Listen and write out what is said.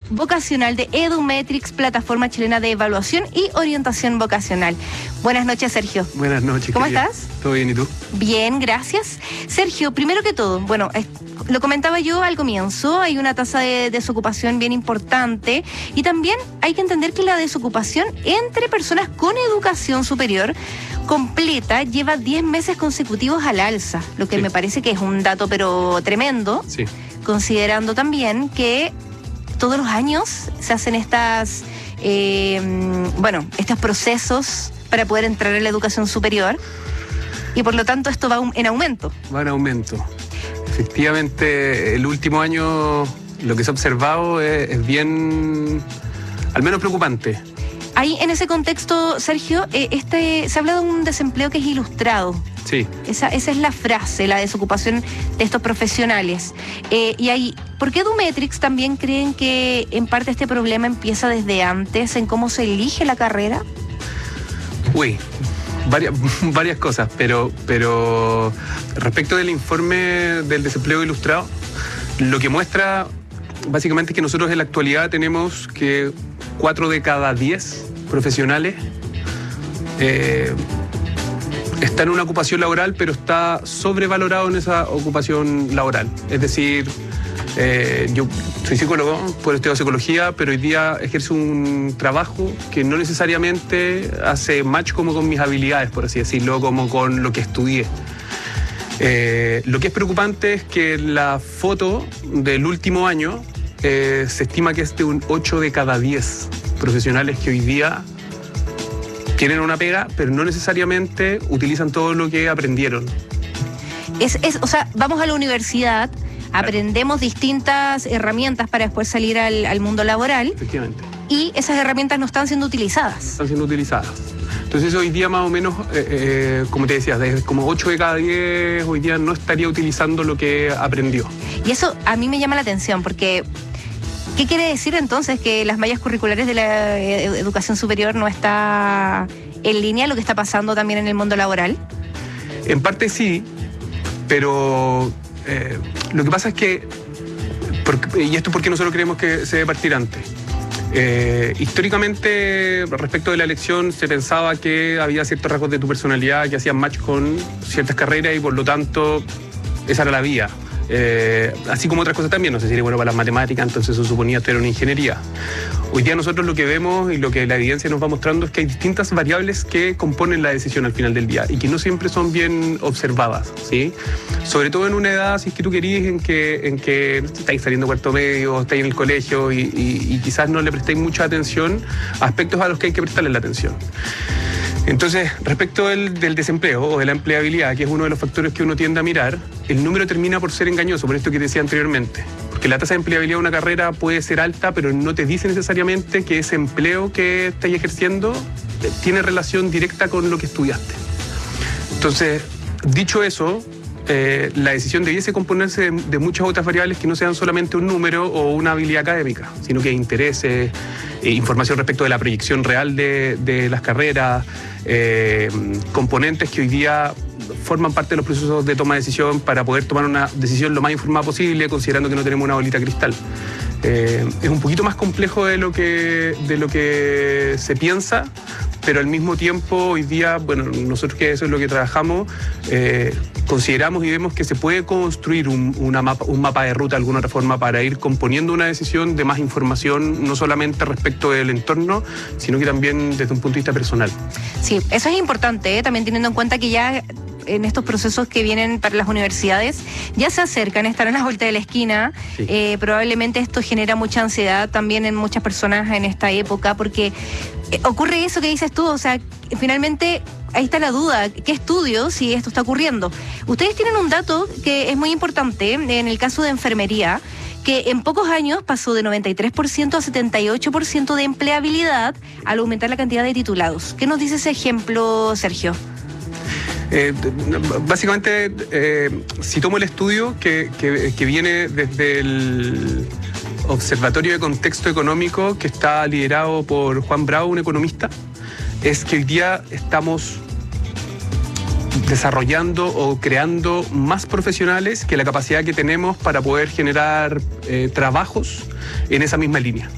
vocacional de Edumetrics, plataforma chilena de evaluación y orientación vocacional. Buenas noches, Sergio. Buenas noches. ¿Cómo estás? ¿Todo bien y tú? Bien, gracias. Sergio, primero que todo, bueno, lo comentaba yo al comienzo, hay una tasa de desocupación bien importante y también hay que entender que la desocupación entre personas con educación superior completa lleva 10 meses consecutivos al alza, lo que me parece que es un dato pero tremendo, considerando también que todos los años se hacen estos procesos para poder entrar en la educación superior y por lo tanto esto va en aumento. Va en aumento. Efectivamente, el último año lo que se ha observado es bien, al menos preocupante. Ahí, en ese contexto, Sergio, se habla de un desempleo que es ilustrado. Sí. Esa es la frase, la desocupación de estos profesionales. ¿Por qué Edumetrics también creen que en parte este problema empieza desde antes, en cómo se elige la carrera? Varias cosas, pero respecto del informe del desempleo ilustrado, lo que muestra básicamente es que nosotros en la actualidad tenemos que 4 de cada 10 profesionales está en una ocupación laboral, pero está sobrevalorado en esa ocupación laboral. Es decir, yo soy psicólogo, por estudio psicología, pero hoy día ejerzo un trabajo que no necesariamente hace match como con mis habilidades, por así decirlo, como con lo que estudié. Lo que es preocupante es que la foto del último año se estima que es de un 8 de cada 10 profesionales que hoy día tienen una pega, pero no necesariamente utilizan todo lo que aprendieron. O sea, vamos a la universidad, aprendemos distintas herramientas para después salir al mundo laboral. Efectivamente. Y esas herramientas no están siendo utilizadas. Están siendo utilizadas. Entonces hoy día más o menos, como te decía, como 8 de cada 10 hoy día no estaría utilizando lo que aprendió. Y eso a mí me llama la atención porque ¿qué quiere decir entonces que las mallas curriculares de la educación superior no está en línea lo que está pasando también en el mundo laboral? En parte sí, pero lo que pasa es que, y esto es porque nosotros creemos que se debe partir antes. Históricamente, respecto de la elección, se pensaba que había ciertos rasgos de tu personalidad que hacían match con ciertas carreras y por lo tanto esa era la vía. Así como otras cosas también, no sé si eres bueno para las matemáticas, entonces se suponía esto era una ingeniería. Hoy día nosotros lo que vemos y lo que la evidencia nos va mostrando es que hay distintas variables que componen la decisión al final del día y que no siempre son bien observadas, ¿sí? Sobre todo en una edad, si es que tú querís, en que estáis saliendo cuarto medio, estáis en el colegio y quizás no le prestéis mucha atención a aspectos a los que hay que prestarle la atención. Entonces, respecto del desempleo o de la empleabilidad, que es uno de los factores que uno tiende a mirar, el número termina por ser engañoso, por esto que te decía anteriormente. Porque la tasa de empleabilidad de una carrera puede ser alta, pero no te dice necesariamente que ese empleo que estás ejerciendo tiene relación directa con lo que estudiaste. Entonces, dicho eso, la decisión debiese componerse de muchas otras variables que no sean solamente un número o una habilidad académica, sino que intereses, información respecto de la proyección real de las carreras, componentes que hoy día forman parte de los procesos de toma de decisión para poder tomar una decisión lo más informada posible, considerando que no tenemos una bolita cristal. Es un poquito más complejo de lo que se piensa, pero al mismo tiempo hoy día, bueno, nosotros que eso es lo que trabajamos, consideramos y vemos que se puede construir un mapa de ruta de alguna otra forma para ir componiendo una decisión de más información, no solamente respecto del entorno, sino que también desde un punto de vista personal. Sí, eso es importante, también teniendo en cuenta que ya en estos procesos que vienen para las universidades ya se acercan, están a la vuelta de la esquina. Sí. Probablemente esto genera mucha ansiedad también en muchas personas en esta época porque ocurre eso que dices tú, o sea, finalmente ahí está la duda, ¿qué estudio si esto está ocurriendo? Ustedes tienen un dato que es muy importante en el caso de enfermería, que en pocos años pasó de 93% a 78% de empleabilidad al aumentar la cantidad de titulados. ¿Qué nos dice ese ejemplo, Sergio? Básicamente, si tomo el estudio que viene desde el Observatorio de Contexto Económico, que está liderado por Juan Bravo, un economista, es que hoy día estamos desarrollando o creando más profesionales que la capacidad que tenemos para poder generar trabajos en esa misma línea.